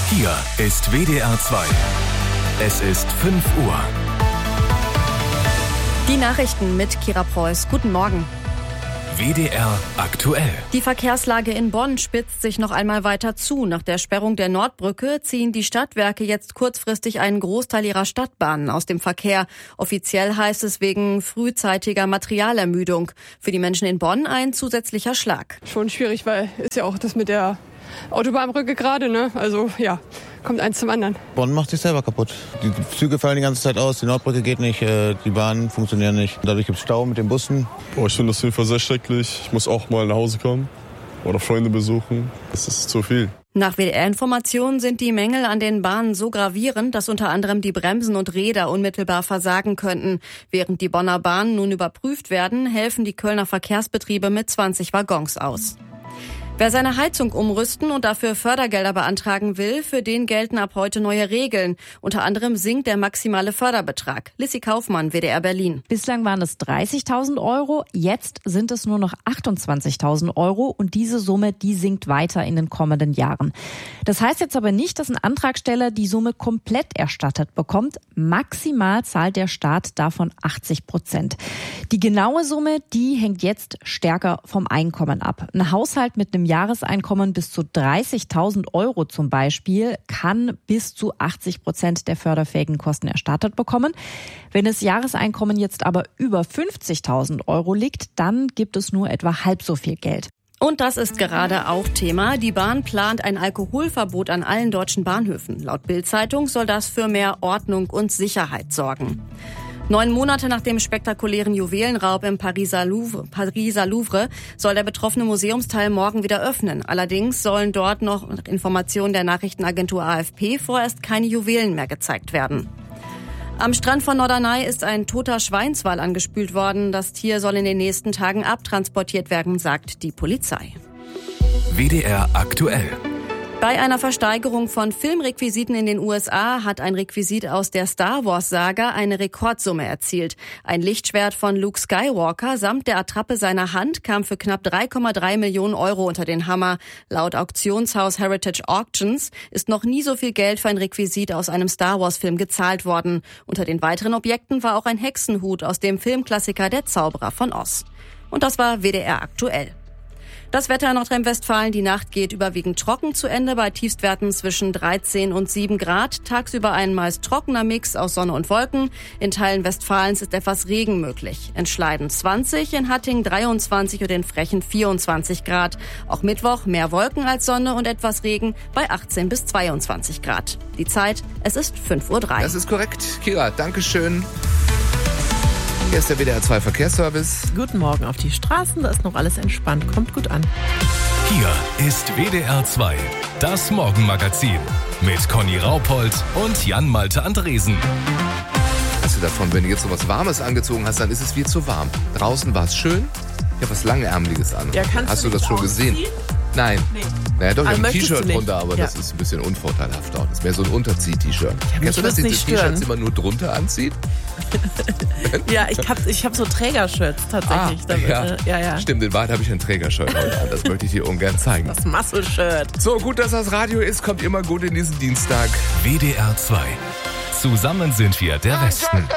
Hier ist WDR 2. Es ist 5 Uhr. Die Nachrichten mit Kira Preuß. Guten Morgen. WDR aktuell. Die Verkehrslage in Bonn spitzt sich noch einmal weiter zu. Nach der Sperrung der Nordbrücke ziehen die Stadtwerke jetzt kurzfristig einen Großteil ihrer Stadtbahnen aus dem Verkehr. Offiziell heißt es wegen frühzeitiger Materialermüdung. Für die Menschen in Bonn ein zusätzlicher Schlag. Schon schwierig, weil ist ja auch das mit der Autobahnbrücke gerade, ne? Also ja, kommt eins zum anderen. Bonn macht sich selber kaputt. Die Züge fallen die ganze Zeit aus, die Nordbrücke geht nicht, die Bahnen funktionieren nicht. Dadurch gibt es Stau mit den Bussen. Ich finde das auf jeden Fall sehr schrecklich. Ich muss auch mal nach Hause kommen oder Freunde besuchen. Das ist zu viel. Nach WDR-Informationen sind die Mängel an den Bahnen so gravierend, dass unter anderem die Bremsen und Räder unmittelbar versagen könnten. Während die Bonner Bahnen nun überprüft werden, helfen die Kölner Verkehrsbetriebe mit 20 Waggons aus. Wer seine Heizung umrüsten und dafür Fördergelder beantragen will, für den gelten ab heute neue Regeln. Unter anderem sinkt der maximale Förderbetrag. Lissy Kaufmann, WDR Berlin. Bislang waren es 30.000 €, jetzt sind es nur noch 28.000 € und diese Summe, die sinkt weiter in den kommenden Jahren. Das heißt jetzt aber nicht, dass ein Antragsteller die Summe komplett erstattet bekommt. Maximal zahlt der Staat davon 80%. Die genaue Summe, die hängt jetzt stärker vom Einkommen ab. Ein Haushalt mit einem Jahreseinkommen bis zu 30.000 € zum Beispiel kann bis zu 80% der förderfähigen Kosten erstattet bekommen. Wenn das Jahreseinkommen jetzt aber über 50.000 € liegt, dann gibt es nur etwa halb so viel Geld. Und das ist gerade auch Thema. Die Bahn plant ein Alkoholverbot an allen deutschen Bahnhöfen. Laut Bild-Zeitung soll das für mehr Ordnung und Sicherheit sorgen. 9 Monate nach dem spektakulären Juwelenraub im Pariser Louvre soll der betroffene Museumsteil morgen wieder öffnen. Allerdings sollen dort noch nach Informationen der Nachrichtenagentur AFP vorerst keine Juwelen mehr gezeigt werden. Am Strand von Norderney ist ein toter Schweinswal angespült worden. Das Tier soll in den nächsten Tagen abtransportiert werden, sagt die Polizei. WDR aktuell. Bei einer Versteigerung von Filmrequisiten in den USA hat ein Requisit aus der Star-Wars-Saga eine Rekordsumme erzielt. Ein Lichtschwert von Luke Skywalker samt der Attrappe seiner Hand kam für knapp 3,3 Millionen € unter den Hammer. Laut Auktionshaus Heritage Auctions ist noch nie so viel Geld für ein Requisit aus einem Star-Wars-Film gezahlt worden. Unter den weiteren Objekten war auch ein Hexenhut aus dem Filmklassiker Der Zauberer von Oz. Und das war WDR aktuell. Das Wetter in Nordrhein-Westfalen, die Nacht geht überwiegend trocken zu Ende bei Tiefstwerten zwischen 13 und 7 Grad. Tagsüber ein meist trockener Mix aus Sonne und Wolken. In Teilen Westfalens ist etwas Regen möglich. In Schleiden 20, in Hattingen 23 und in Frechen 24 Grad. Auch Mittwoch mehr Wolken als Sonne und etwas Regen bei 18 bis 22 Grad. Die Zeit, es ist 5:03 Uhr. Das ist korrekt, Kira, dankeschön. Hier ist der WDR 2 Verkehrsservice. Guten Morgen auf die Straßen, da ist noch alles entspannt, kommt gut an. Hier ist WDR 2, das Morgenmagazin mit Conny Raupold und Jan-Malte Andresen. Hast du davon, wenn du jetzt so was Warmes angezogen hast, dann ist es viel zu warm. Draußen war es schön, ich habe was Langärmeliges an. Ja, hast du das schon gesehen? Nein. Nee. Naja, doch, ich habe ein T-Shirt drunter, aber ja. Das ist ein bisschen unvorteilhaft. Das ist mehr so ein Unterzieh-T-Shirt. Ja, kennst du das, diese T-Shirts, die man nur drunter anzieht? Ja, ich hab so Trägershirts tatsächlich. Damit, ja. Stimmt, in Wahrheit habe ich ein Trägershirt heute an. Das möchte ich dir ungern zeigen. Das Muscle-Shirt. So, gut, dass das Radio ist, kommt immer gut in diesen Dienstag. WDR 2. Zusammen sind wir der Westen.